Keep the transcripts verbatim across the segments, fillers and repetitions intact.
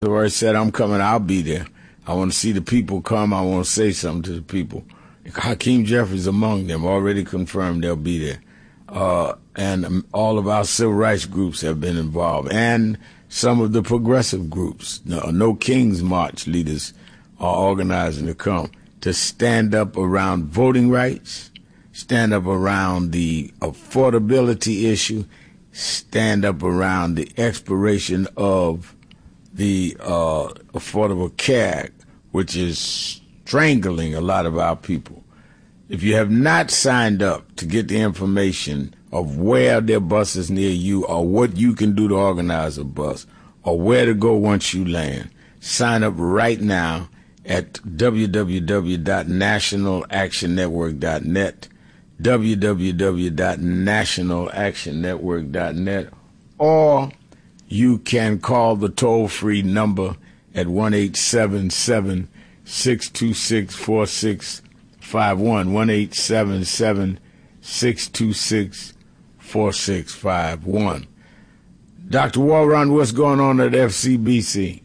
already said, I'm coming, I'll be there. I want to see the people come. I want to say something to the people. Hakeem Jeffries among them, already confirmed they'll be there. Uh, and um, all of our civil rights groups have been involved, and some of the progressive groups. No, no King's March leaders are organizing to come to stand up around voting rights, stand up around the affordability issue, stand up around the expiration of the uh, Affordable Care Act, which is strangling a lot of our people. If you have not signed up to get the information of where there are buses near you or what you can do to organize a bus or where to go once you land, sign up right now at w w w dot national action network dot net, w w w dot national action network dot net, or you can call the toll-free number at one eight seven seven, six two six, four six five one, one eight seven seven, six two six, four six five one. Doctor Walron, what's going on at F C B C?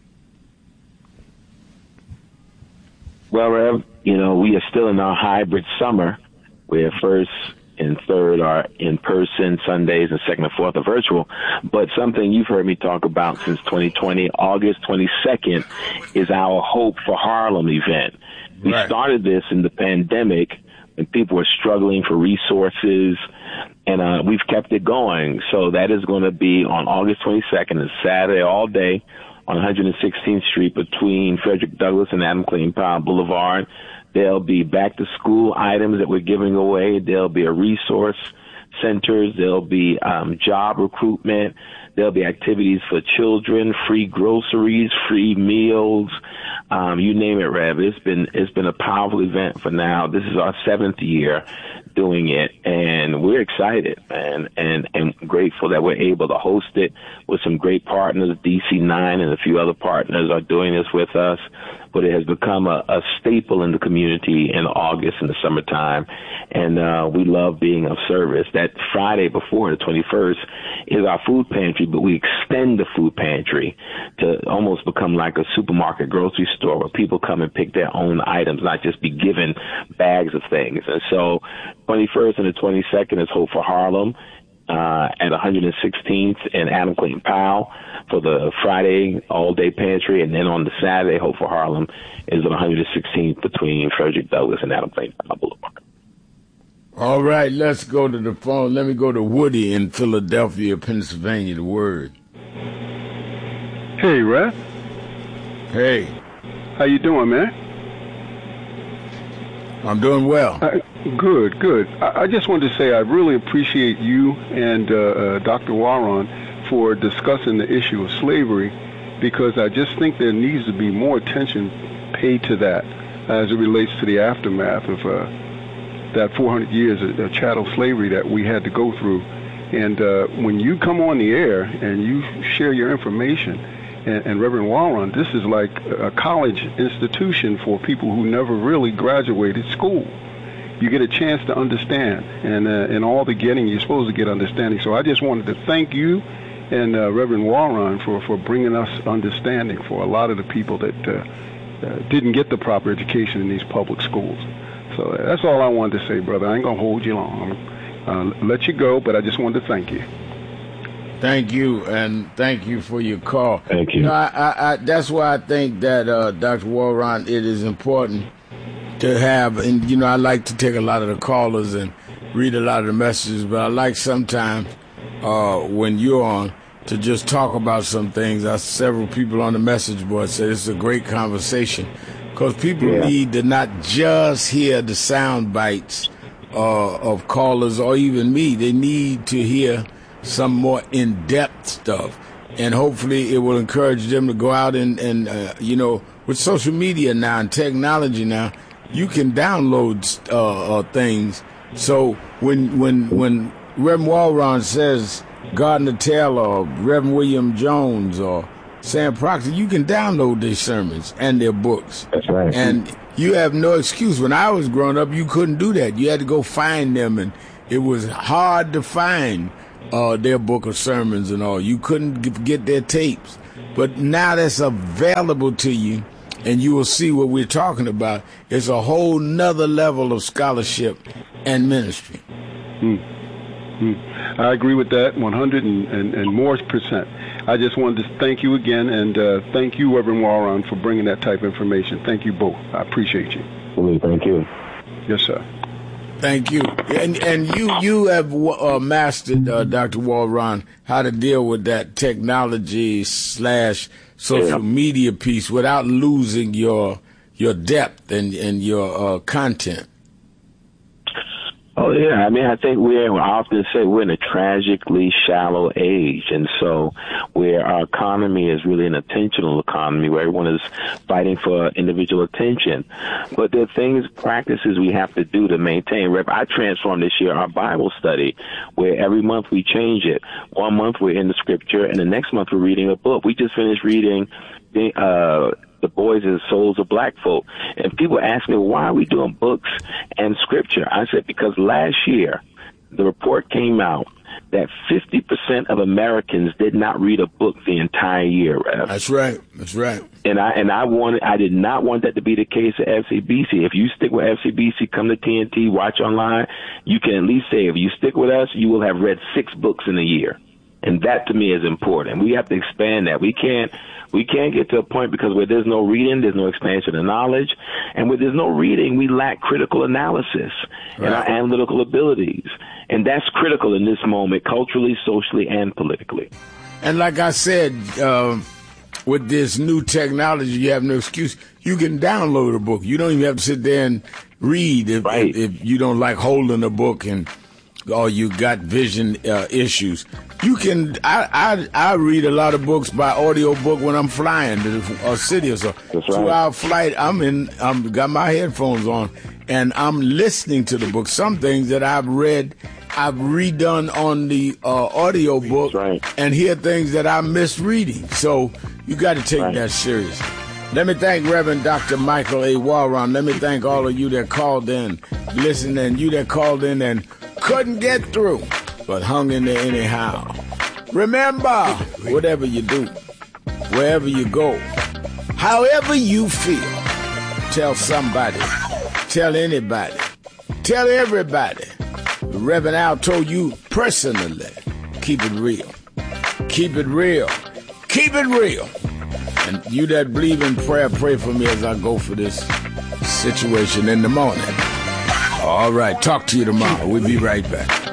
Well, Rev, you know, we are still in our hybrid summer, where first and third are in person Sundays and second and fourth are virtual. But something you've heard me talk about since twenty twenty, August twenty-second, is our Hope for Harlem event. We right. started this in the pandemic when people were struggling for resources, and uh, we've kept it going. So that is going to be on August twenty-second, it's Saturday all day on one hundred sixteenth Street between Frederick Douglass and Adam Clayton Powell Boulevard. There'll be back-to-school items that we're giving away. There'll be a resource centers. There'll be um, job recruitment. There'll be activities for children, free groceries, free meals, um, you name it, Rev. It's been it's been a powerful event for now. This is our seventh year doing it, and we're excited and and and grateful that we're able to host it with some great partners. D C nine and a few other partners are doing this with us. But it has become a, a staple in the community in August in the summertime, and uh, we love being of service. That Friday before, the twenty-first, is our food pantry, but we extend the food pantry to almost become like a supermarket grocery store where people come and pick their own items, not just be given bags of things. And so twenty-first and the twenty-second is Hope for Harlem uh, at one hundred sixteenth and Adam Clayton Powell for the Friday all-day pantry, and then on the Saturday, Hope for Harlem is on one hundred sixteenth between Frederick Douglass and Adam Clayton Powell Boulevard. All right, let's go to the phone. Let me go to Woody in Philadelphia, Pennsylvania, the word. Hey, Rev. Hey. How you doing, man? I'm doing well. Uh, good, good. I, I just wanted to say I really appreciate you and uh, uh, Doctor Walron for discussing the issue of slavery, because I just think there needs to be more attention paid to that as it relates to the aftermath of uh, that four hundred years of chattel slavery that we had to go through. And uh, when you come on the air and you share your information, and, and Reverend Walron, this is like a college institution for people who never really graduated school. You get a chance to understand, and uh, in all the getting, you're supposed to get understanding. So I just wanted to thank you and uh, Reverend Walron for, for bringing us understanding for a lot of the people that uh, uh, didn't get the proper education in these public schools. So uh, that's all I wanted to say, brother. I ain't going to hold you long. I'm uh, let you go, but I just wanted to thank you. Thank you, and thank you for your call. Thank you. you know, I, I, I, that's why I think that, uh, Doctor Walron, it is important to have, and, you know, I like to take a lot of the callers and read a lot of the messages, but I like sometimes Uh, when you're on, to just talk about some things. I several people on the message board said it's a great conversation, because people yeah. need to not just hear the sound bites uh, of callers or even me. They need to hear some more in-depth stuff, and hopefully it will encourage them to go out and, and uh, you know, with social media now and technology now, you can download uh, uh, things. So when when when Reverend Walron says Gardner Taylor or Reverend William Jones or Sam Proctor, you can download their sermons and their books. That's right. And you have no excuse. When I was growing up, you couldn't do that. You had to go find them, and it was hard to find uh, their book of sermons and all. You couldn't get their tapes. But now that's available to you, and you will see what we're talking about. It's a whole nother level of scholarship and ministry. Hmm. Hmm. I agree with that one hundred and, and, and more percent. I just wanted to thank you again, and uh, thank you, Reverend Warren, for bringing that type of information. Thank you both. I appreciate you. Well, thank you. Yes, sir. Thank you. And and you you have uh, mastered, uh, Doctor Warren, how to deal with that technology slash social yeah. media piece without losing your your depth and, and your uh, content. Oh, yeah. I mean, I think we're, I often say we're in a tragically shallow age. And so where our economy is really an attentional economy, where everyone is fighting for individual attention. But there are things, practices we have to do to maintain. I transformed this year our Bible study, where every month we change it. One month we're in the scripture, and the next month we're reading a book. We just finished reading the, uh, The Boys and Souls of Black Folk. And people ask me, why are we doing books and scripture? I said, because last year, the report came out that fifty percent of Americans did not read a book the entire year, Rev. That's right. That's right. And I and I wanted, I did not want that to be the case at F C B C. If you stick with F C B C, come to T N T, watch online, you can at least say, if you stick with us, you will have read six books in a year. And that, to me, is important. We have to expand that. We can't we can't get to a point, because where there's no reading, there's no expansion of knowledge. And where there's no reading, we lack critical analysis right. and our analytical abilities. And that's critical in this moment, culturally, socially, and politically. And like I said, uh, with this new technology, you have no excuse. You can download a book. You don't even have to sit there and read if, right. if, if you don't like holding a book and or you got vision uh, issues. You can. I, I I read a lot of books by audio book when I'm flying to a city or so. Right. Two hour flight. I'm in. I'm got my headphones on and I'm listening to the book. Some things that I've read, I've redone on the uh, audio book, right. and hear things that I missed reading. So you got to take right. that seriously. Let me thank Reverend Doctor Michael A. Warren. Let me thank all of you that called in, listened, and you that called in and couldn't get through, but hung in there anyhow. Remember, whatever you do, wherever you go, however you feel, tell somebody, tell anybody, tell everybody. Reverend Al told you personally, keep it real. Keep it real. Keep it real. And you that believe in prayer, pray for me as I go for this situation in the morning. All right, talk to you tomorrow. We'll be right back.